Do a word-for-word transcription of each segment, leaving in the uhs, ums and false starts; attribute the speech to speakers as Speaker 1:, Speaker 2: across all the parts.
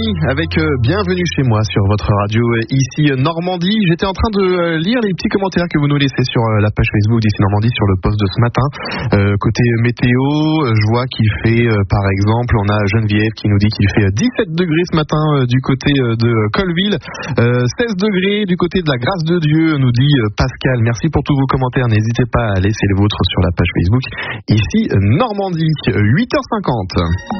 Speaker 1: Journey avec euh, Bienvenue chez moi sur votre radio euh, ici euh, Normandie. J'étais en train de euh, lire les petits commentaires que vous nous laissez sur euh, la page Facebook d'ici Normandie sur le post de ce matin. Euh, côté météo, euh, je vois qu'il fait euh, par exemple, on a Geneviève qui nous dit qu'il fait euh, dix-sept degrés ce matin euh, du côté euh, de Colville, euh, seize degrés du côté de la Grâce de Dieu, nous dit euh, Pascal. Merci pour tous vos commentaires, n'hésitez pas à laisser les vôtres sur la page Facebook ici euh, Normandie. huit heures cinquante.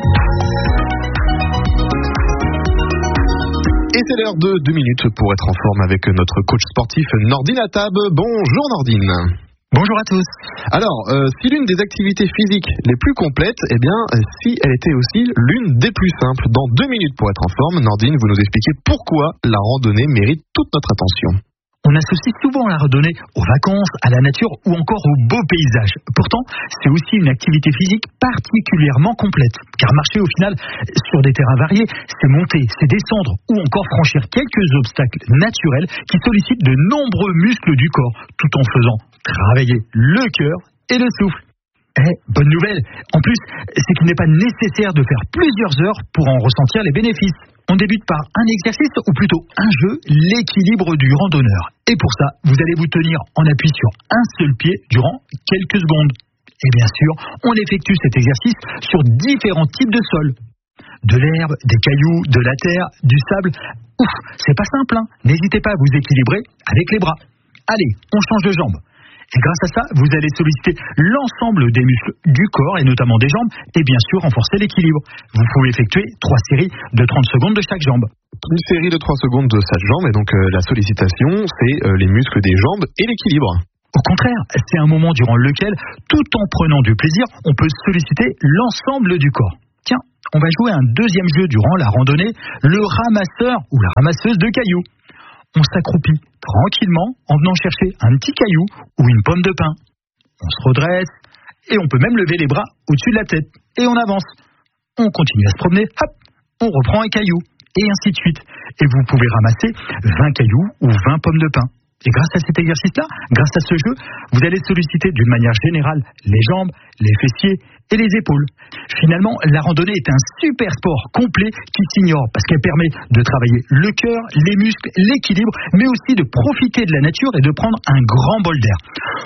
Speaker 1: Et c'est l'heure de deux minutes pour être en forme avec notre coach sportif Nordine Atab. Bonjour Nordine.
Speaker 2: Bonjour à tous.
Speaker 1: Alors, euh, si l'une des activités physiques les plus complètes, eh bien, si elle était aussi l'une des plus simples. Dans deux minutes pour être en forme, Nordine, vous nous expliquez pourquoi la randonnée mérite toute notre attention.
Speaker 2: On associe souvent la randonnée aux vacances, à la nature ou encore aux beaux paysages. Pourtant, c'est aussi une activité physique particulièrement complète. Car marcher au final sur des terrains variés, c'est monter, c'est descendre ou encore franchir quelques obstacles naturels qui sollicitent de nombreux muscles du corps, tout en faisant travailler le cœur et le souffle. Eh, bonne nouvelle. En plus, c'est qu'il n'est pas nécessaire de faire plusieurs heures pour en ressentir les bénéfices. On débute par un exercice, ou plutôt un jeu, l'équilibre du randonneur. Et pour ça, vous allez vous tenir en appui sur un seul pied durant quelques secondes. Et bien sûr, on effectue cet exercice sur différents types de sols. De l'herbe, des cailloux, de la terre, du sable. Ouf, c'est pas simple, hein. N'hésitez pas à vous équilibrer avec les bras. Allez, on change de jambe. Et grâce à ça, vous allez solliciter l'ensemble des muscles du corps et notamment des jambes et bien sûr renforcer l'équilibre. Vous pouvez effectuer trois séries de trente secondes de chaque jambe.
Speaker 1: Une série de trois secondes de chaque jambe et donc euh, la sollicitation, c'est euh, les muscles des jambes et l'équilibre.
Speaker 2: Au contraire, c'est un moment durant lequel, tout en prenant du plaisir, on peut solliciter l'ensemble du corps. Tiens, on va jouer un deuxième jeu durant la randonnée, le ramasseur ou la ramasseuse de cailloux. On s'accroupit tranquillement en venant chercher un petit caillou ou une pomme de pin. On se redresse et on peut même lever les bras au-dessus de la tête. Et on avance. On continue à se promener, hop, on reprend un caillou. Et ainsi de suite. Et vous pouvez ramasser vingt cailloux ou vingt pommes de pin. Et grâce à cet exercice-là, grâce à ce jeu, vous allez solliciter d'une manière générale les jambes, les fessiers et les épaules. Finalement, la randonnée est un super sport complet qui s'ignore parce qu'elle permet de travailler le cœur, les muscles, l'équilibre, mais aussi de profiter de la nature et de prendre un grand bol d'air.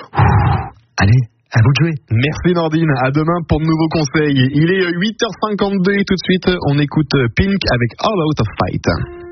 Speaker 2: Allez, à vous de jouer.
Speaker 1: Merci Nordine, à demain pour de nouveaux conseils. Il est huit heures cinquante-deux et tout de suite, on écoute Pink avec All Out of Fight.